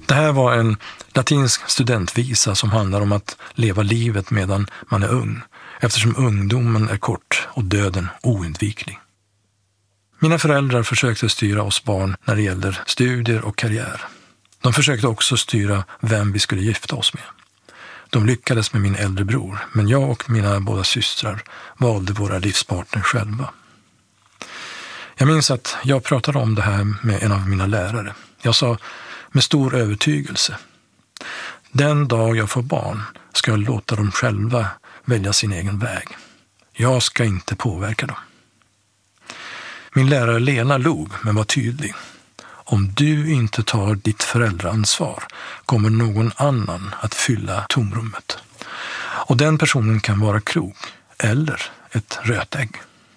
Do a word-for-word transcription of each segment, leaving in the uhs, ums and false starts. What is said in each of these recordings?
Det här var en latinsk studentvisa som handlar om att leva livet medan man är ung, eftersom ungdomen är kort och döden oundviklig. Mina föräldrar försökte styra oss barn när det gäller studier och karriär. De försökte också styra vem vi skulle gifta oss med. De lyckades med min äldre bror, men jag och mina båda systrar valde våra livspartner själva. Jag minns att jag pratade om det här med en av mina lärare. Jag sa med stor övertygelse: den dag jag får barn ska jag låta dem själva välja sin egen väg. Jag ska inte påverka dem. Min lärare Lena log, men var tydlig. Om du inte tar ditt föräldraansvar kommer någon annan att fylla tomrummet. Och den personen kan vara krok eller ett rötägg.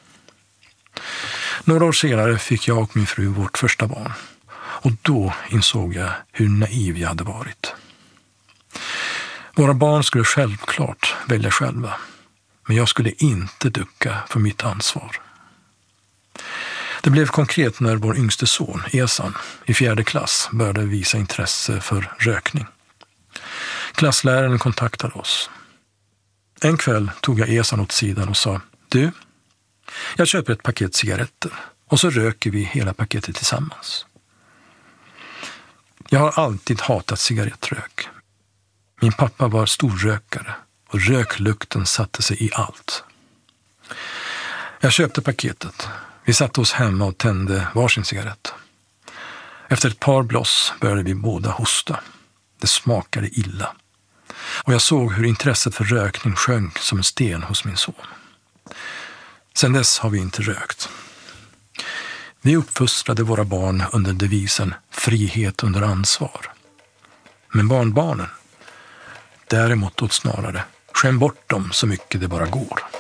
Några år senare fick jag och min fru vårt första barn. Och då insåg jag hur naiv jag hade varit. Våra barn skulle självklart välja själva. Men jag skulle inte ducka för mitt ansvar. Det blev konkret när vår yngste son, Esan, i fjärde klass började visa intresse för rökning. Klassläraren kontaktade oss. En kväll tog jag Esan åt sidan och sa: du, jag köper ett paket cigaretter och så röker vi hela paketet tillsammans. Jag har alltid hatat cigarettrök. Min pappa var storrökare och röklukten satte sig i allt. Jag köpte paketet. Vi satte oss hemma och tände varsin cigarett. Efter ett par bloss började vi båda hosta. Det smakade illa. Och jag såg hur intresset för rökning sjönk som en sten hos min son. Sedan dess har vi inte rökt. Vi uppfostrade våra barn under devisen frihet under ansvar. Men barnbarnen, däremot åt snarare, skäm bort dem så mycket det bara går.